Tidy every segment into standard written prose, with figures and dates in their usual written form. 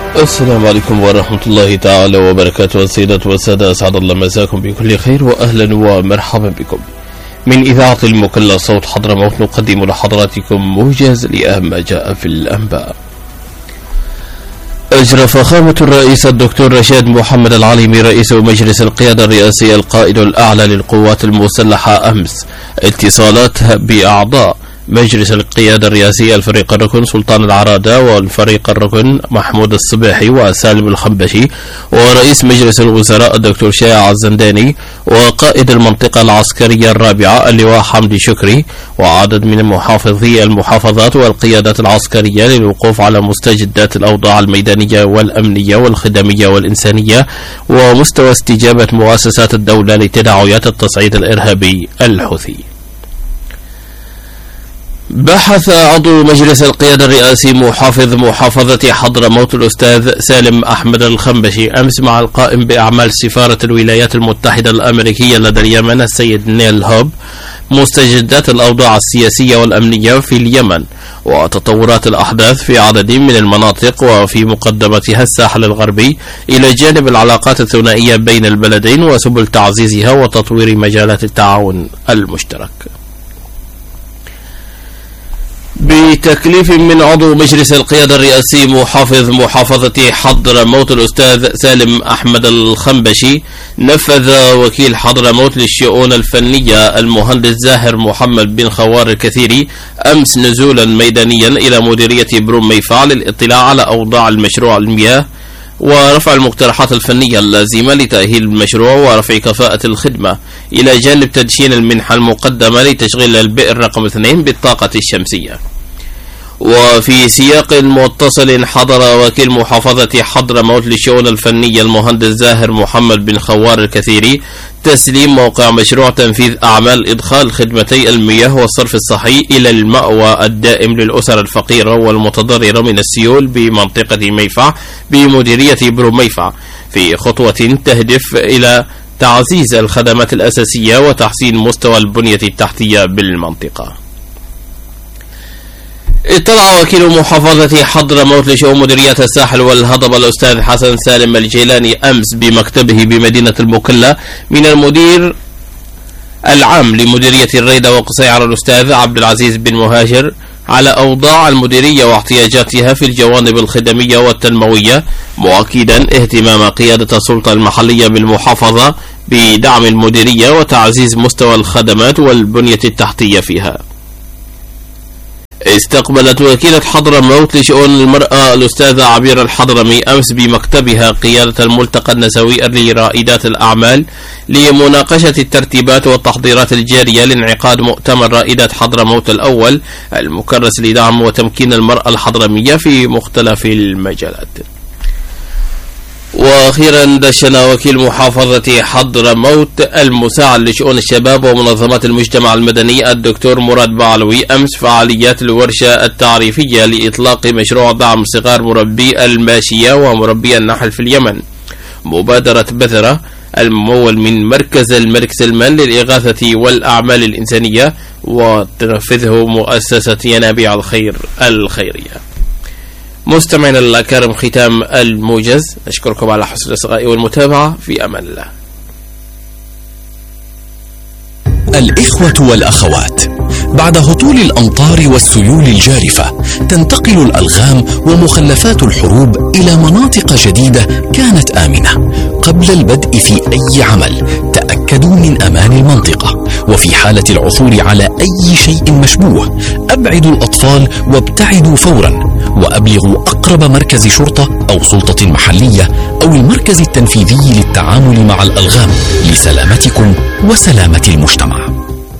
السلام عليكم ورحمة الله تعالى وبركاته. السيدات والسادة، أسعد الله مساكم بكل خير وأهلا ومرحبا بكم. من إذاعة المكلا صوت حضرموت نقدم لحضراتكم موجز لأهم ما جاء في الأنباء. أجرى فخامة الرئيس الدكتور رشاد محمد العليمي رئيس مجلس القيادة الرئاسي القائد الأعلى للقوات المسلحة أمس اتصالات بأعضاء مجلس القيادة الرئاسي الفريق الركن سلطان العرادة والفريق الركن محمود الصباحي وسالم الخنبشي ورئيس مجلس الوزراء الدكتور شائع الزنداني وقائد المنطقة العسكرية الرابعة اللواء حمدي شكري وعدد من محافظي المحافظات والقيادات العسكرية للوقوف على مستجدات الأوضاع الميدانية والأمنية والخدمية والإنسانية ومستوى استجابة مؤسسات الدولة لتداعيات التصعيد الإرهابي الحوثي. بحث عضو مجلس القيادة الرئاسي محافظ محافظة حضرموت الأستاذ سالم أحمد الخنبشي أمس مع القائم بأعمال سفارة الولايات المتحدة الأمريكية لدى اليمن السيد نيل هوب مستجدات الأوضاع السياسية والأمنية في اليمن وتطورات الأحداث في عدد من المناطق وفي مقدمتها الساحل الغربي إلى جانب العلاقات الثنائية بين البلدين وسبل تعزيزها وتطوير مجالات التعاون المشترك. بتكليف من عضو مجلس القيادة الرئاسي محافظ محافظة حضرموت الأستاذ سالم أحمد الخنبشي نفذ وكيل حضرموت للشؤون الفنية المهندس زاهر محمد بن خوار الكثيري أمس نزولا ميدانيا إلى مديرية بروم ميفع للاطلاع على أوضاع المشروع المياه ورفع المقترحات الفنية اللازمة لتأهيل المشروع ورفع كفاءة الخدمة إلى جانب تدشين المنحة المقدمة لتشغيل البئر رقم 2 بالطاقة الشمسية. وفي سياق متصل حضر وكيل محافظة حضرموت للشؤون الفنية المهندس زاهر محمد بن خوار الكثيري تسليم موقع مشروع تنفيذ أعمال إدخال خدمتي المياه والصرف الصحي إلى المأوى الدائم للأسر الفقيرة والمتضررة من السيول بمنطقة ميفع بمديرية برو ميفع في خطوة تهدف إلى تعزيز الخدمات الأساسية وتحسين مستوى البنية التحتية بالمنطقة. اطلع وكيل محافظة حضرموت لشؤون مديرية الساحل والهضبة الأستاذ حسن سالم الجيلاني أمس بمكتبه بمدينة المكلا من المدير العام لمديرية الريدة وقصيعر الأستاذ عبد العزيز بن مهاجر على أوضاع المديرية واحتياجاتها في الجوانب الخدمية والتنموية، مؤكدا اهتمام قيادة السلطة المحلية بالمحافظة بدعم المديرية وتعزيز مستوى الخدمات والبنية التحتية فيها. استقبلت وكيلة حضرموت لشؤون المرأة الأستاذة عبير الحضرمي أمس بمكتبها قيادة الملتقى النسوي لرائدات الأعمال لمناقشة الترتيبات والتحضيرات الجارية لانعقاد مؤتمر رائدات حضرموت الأول المكرس لدعم وتمكين المرأة الحضرمية في مختلف المجالات. وأخيرا دشن وكيل محافظة حضرموت المساعد لشؤون الشباب ومنظمات المجتمع المدني الدكتور مراد بعلوي أمس فعاليات الورشة التعريفية لإطلاق مشروع دعم صغار مربي الماشية ومربي النحل في اليمن، مبادرة بذرة الممول من مركز الملك سلمان للإغاثة والأعمال الإنسانية وتنفذه مؤسسة ينابيع الخير الخيرية. مستمعينا الأكارم، ختام الموجز، نشكركم على حسن الإصغاء والمتابعة، في أمان الله. الإخوة والأخوات، بعد هطول الأمطار والسيول الجارفة تنتقل الألغام ومخلفات الحروب إلى مناطق جديدة كانت آمنة. قبل البدء في أي عمل تأكدوا من أمان المنطقة، وفي حالة العثور على أي شيء مشبوه أبعدوا الأطفال وابتعدوا فورا، وأبلغوا أقرب مركز شرطة أو سلطة محلية أو المركز التنفيذي للتعامل مع الألغام لسلامتكم وسلامة المجتمع.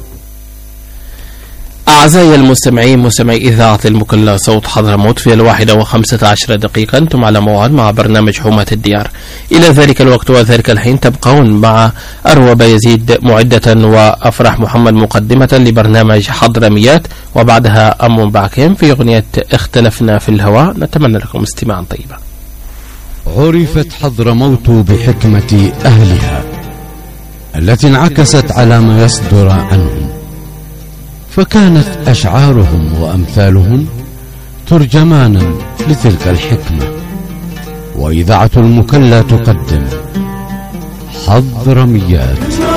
أعزائي المستمعين، مستمعي إذاعة المكلا صوت حضرموت، في 1:15 أنتم على موعد مع برنامج حومة الديار. إلى ذلك الوقت وذلك الحين تبقون مع أروى بايزيد معدة وأفرح محمد مقدمة لبرنامج حضرميات، وبعدها أم بعكين في أغنية اختلفنا في الهواء. نتمنى لكم استماعا طيبا. عرفت حضرموت بحكمة أهلها التي انعكست على ما يصدر عنهم، فكانت أشعارهم وأمثالهم ترجمانا لتلك الحكمة. وإذاعة المكلا تقدم حضرميات.